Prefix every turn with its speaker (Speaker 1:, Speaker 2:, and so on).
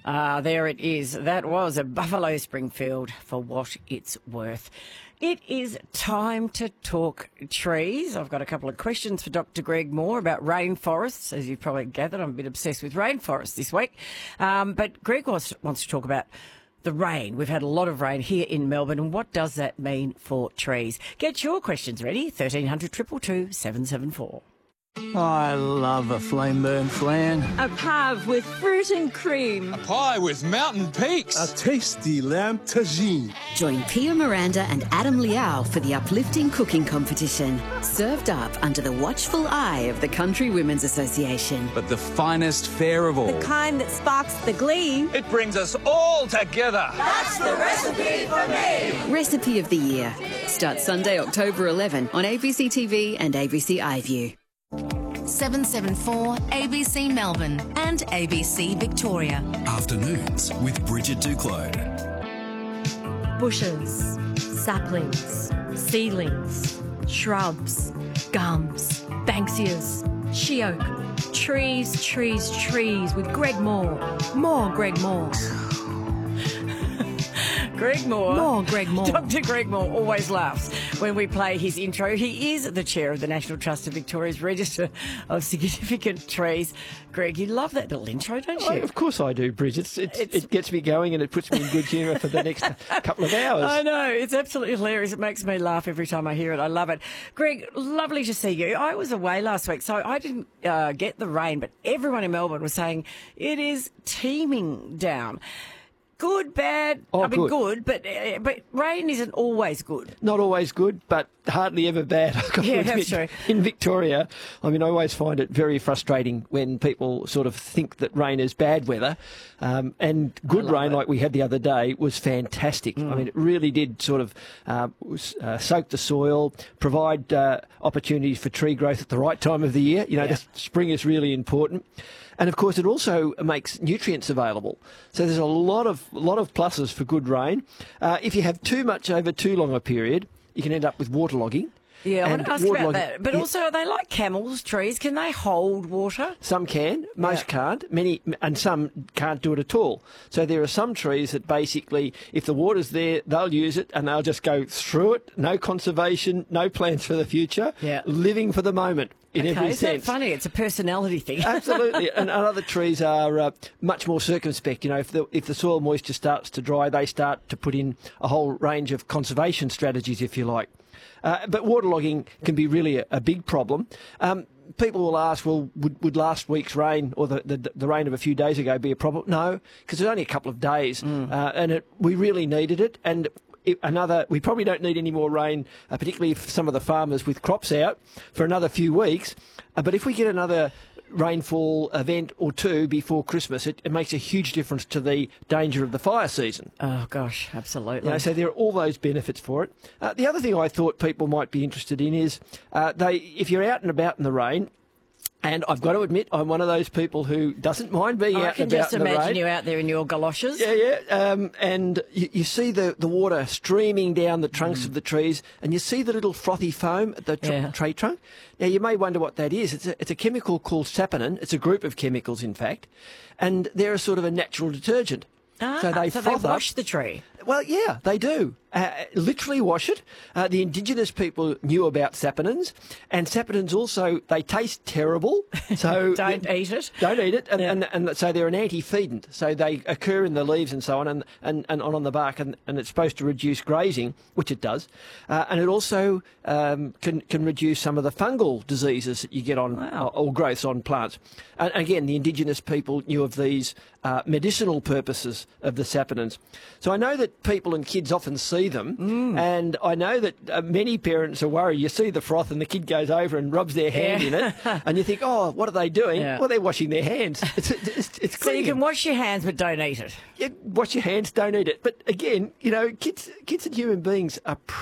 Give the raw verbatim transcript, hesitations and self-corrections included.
Speaker 1: Ah, there it is. That was a Buffalo Springfield for what it's worth. It is time to talk trees. I've got a couple of questions for Doctor Greg Moore about rainforests. As you've probably gathered, I'm a bit obsessed with rainforests this week. Um, but Greg wants, wants to talk about the rain. We've had a lot of rain here in Melbourne, and what does that mean for trees? Get your questions ready, thirteen hundred, two two two, seven seven four.
Speaker 2: I love a flame burn flan.
Speaker 3: A pave with fruit and cream.
Speaker 4: A pie with mountain peaks.
Speaker 5: A tasty lamb tagine.
Speaker 6: Join Pia Miranda and Adam Liao for the uplifting cooking competition. Served up under the watchful eye of the Country Women's Association.
Speaker 4: But the finest fare of all.
Speaker 3: The kind that sparks the glee.
Speaker 4: It brings us all together.
Speaker 3: That's the recipe for me.
Speaker 6: Recipe of the Year. Starts Sunday, October eleventh on A B C T V and A B C iView.
Speaker 7: seven seven four A B C Melbourne and A B C Victoria.
Speaker 8: Afternoons with Bridget Duclos.
Speaker 9: Bushes, saplings, seedlings, shrubs, gums, banksias, sheoak, trees, trees, trees with Greg Moore. More Greg Moore.
Speaker 1: Greg Moore.
Speaker 9: More Greg Moore.
Speaker 1: Doctor Greg Moore always laughs when we play his intro. He is the chair of the National Trust of Victoria's Register of Significant Trees. Greg, you love that little intro, don't you?
Speaker 2: Oh, of course I do, Bridget. It's, it's, it gets me going and it puts me in good humour for the next couple of hours.
Speaker 1: I know. It's absolutely hilarious. It makes me laugh every time I hear it. I love it. Greg, lovely to see you. I was away last week, so I didn't uh, get the rain, but everyone in Melbourne was saying it is teeming down. Good, bad,
Speaker 2: Oh,
Speaker 1: I mean
Speaker 2: good.
Speaker 1: good, but uh, but rain isn't always good.
Speaker 2: Not always good, but hardly ever bad. I've got to
Speaker 1: Yeah,
Speaker 2: admit.
Speaker 1: that's true.
Speaker 2: In Victoria, I mean, I always find it very frustrating when people sort of think that rain is bad weather. Um, and good rain,
Speaker 1: it.
Speaker 2: like we had the other day, was fantastic.
Speaker 1: Mm.
Speaker 2: I mean, it really did sort of uh, s- uh, soak the soil, provide uh, opportunities for tree growth at the right time of the year. You know,
Speaker 1: Yeah.
Speaker 2: the spring is really important. And of course, it also makes nutrients available. So there's a lot of lot of pluses for good rain. Uh, if you have too much over too long a period, you can end up with waterlogging.
Speaker 1: Yeah, I want
Speaker 2: And
Speaker 1: to ask about
Speaker 2: waterlogging-
Speaker 1: that. But
Speaker 2: Yeah.
Speaker 1: also, are they like camels, trees? Can they hold water?
Speaker 2: Some can, most
Speaker 1: Yeah.
Speaker 2: can't, many, and some can't do it at all. So there are some trees that basically, if the water's there, they'll use it and they'll just go through it. No conservation, no plans for the future.
Speaker 1: Yeah.
Speaker 2: Living for the moment in
Speaker 1: Okay,
Speaker 2: every
Speaker 1: is that
Speaker 2: sense.
Speaker 1: funny? It's a personality thing.
Speaker 2: Absolutely, and other trees are uh, much more circumspect. You know, if the if the soil moisture starts to dry, they start to put in a whole range of conservation strategies, if you like. Uh, but waterlogging can be really a, a big problem. Um, people will ask, well, would, would last week's rain or the, the, the rain of a few days ago be a problem? No, because it's only a couple of days,
Speaker 1: Mm.
Speaker 2: uh, and it, we really needed it. And it, another, we probably don't need any more rain, uh, particularly for some of the farmers with crops out, for another few weeks. Uh, but if we get another rainfall event or two before Christmas, it, it makes a huge difference to the danger of the fire season.
Speaker 1: Oh, gosh, absolutely.
Speaker 2: You know, so there are all those benefits for it. Uh, the other thing I thought people might be interested in is uh, they, if you're out and about in the rain, and I've got to admit, I'm one of those people who doesn't mind being
Speaker 1: I
Speaker 2: out
Speaker 1: can
Speaker 2: and about
Speaker 1: just
Speaker 2: in the
Speaker 1: imagine
Speaker 2: rain.
Speaker 1: you out there in your galoshes.
Speaker 2: Yeah, yeah. Um, and you, you see the, the water streaming down the trunks
Speaker 1: Mm.
Speaker 2: of the trees, and you see the little frothy foam at the tr-
Speaker 1: Yeah.
Speaker 2: tree trunk. Now, you may wonder what that is. It's a, it's a chemical called saponin. It's a group of chemicals, in fact, and they're a sort of a natural detergent.
Speaker 1: Ah,
Speaker 2: so they
Speaker 1: so they
Speaker 2: froth up.
Speaker 1: wash the tree.
Speaker 2: Well, yeah, they do. Uh, literally wash it. Uh, the indigenous people knew about saponins, and saponins also, they taste terrible. So
Speaker 1: Don't eat it.
Speaker 2: Don't eat it, and,
Speaker 1: Yeah.
Speaker 2: and, and so they're an anti-feedant. So they occur in the leaves and so on, and, and, and on the bark, and, and it's supposed to reduce grazing, which it does. Uh, and it also um, can can reduce some of the fungal diseases that you get on,
Speaker 1: Wow.
Speaker 2: or, or growths on plants. And again, the indigenous people knew of these uh, medicinal purposes of the saponins. So I know that people and kids often see them,
Speaker 1: Mm.
Speaker 2: and I know that uh, many parents are worried. You see the froth and the kid goes over and rubs their hand
Speaker 1: Yeah.
Speaker 2: in it, and you think, oh, what are they doing?
Speaker 1: Yeah.
Speaker 2: Well, they're washing their hands. It's, it's, it's
Speaker 1: So you
Speaker 2: clean.
Speaker 1: can wash your hands but don't eat it.
Speaker 2: Yeah, wash your hands, don't eat it. But again, you know, kids, kids and human beings are